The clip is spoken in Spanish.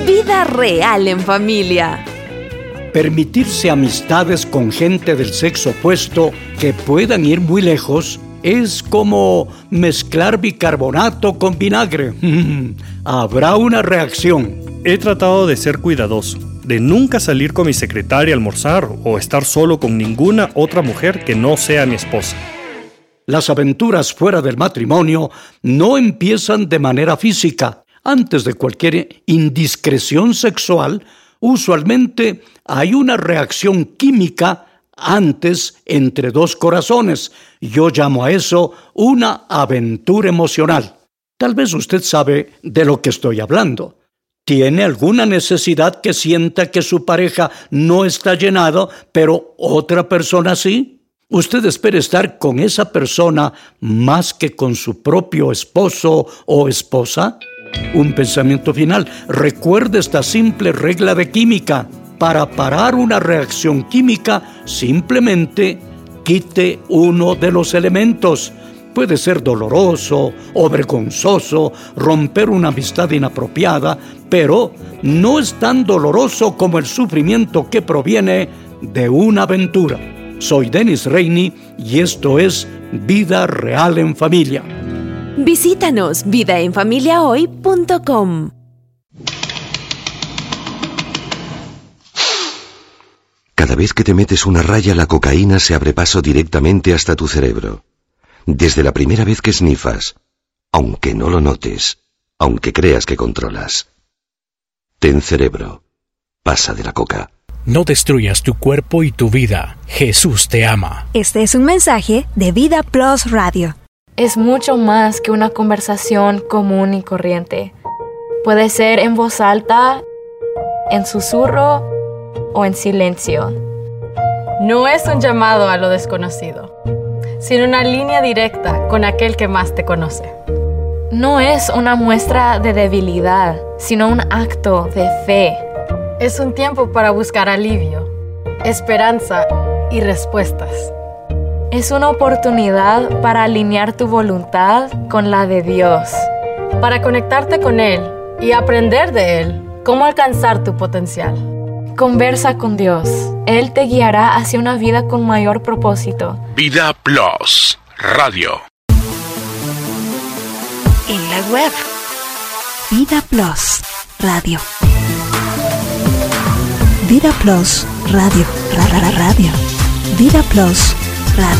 Vida real en familia. Permitirse amistades con gente del sexo opuesto que puedan ir muy lejos es como mezclar bicarbonato con vinagre. Habrá una reacción. He tratado de ser cuidadoso, de nunca salir con mi secretaria a almorzar o estar solo con ninguna otra mujer que no sea mi esposa. Las aventuras fuera del matrimonio no empiezan de manera física. Antes de cualquier indiscreción sexual, usualmente hay una reacción química antes entre dos corazones. Yo llamo a eso una aventura emocional. Tal vez usted sabe de lo que estoy hablando. ¿Tiene alguna necesidad que sienta que su pareja no está llenado, pero otra persona sí? Usted espera estar con esa persona más que con su propio esposo o esposa. Un pensamiento final. Recuerde esta simple regla de química. Para parar una reacción química, simplemente quite uno de los elementos. Puede ser doloroso o vergonzoso romper una amistad inapropiada, pero no es tan doloroso como el sufrimiento que proviene de una aventura. Soy Dennis Rainey y esto es Vida Real en Familia. Visítanos vidaenfamiliahoy.com. Cada vez que te metes una raya, la cocaína se abre paso directamente hasta tu cerebro. Desde la primera vez que snifas, aunque no lo notes, aunque creas que controlas. Ten cerebro. Pasa de la coca. No destruyas tu cuerpo y tu vida. Jesús te ama. Este es un mensaje de Vida Plus Radio. Es mucho más que una conversación común y corriente. Puede ser en voz alta, en susurro o en silencio. No es un llamado a lo desconocido, sino una línea directa con aquel que más te conoce. No es una muestra de debilidad, sino un acto de fe. Es un tiempo para buscar alivio, esperanza y respuestas. Es una oportunidad para alinear tu voluntad con la de Dios. Para conectarte con Él y aprender de Él cómo alcanzar tu potencial. Conversa con Dios. Él te guiará hacia una vida con mayor propósito. Vida Plus Radio. En la web. Vida Plus Radio. Vida Plus Radio. Radio. Vida Plus Radio.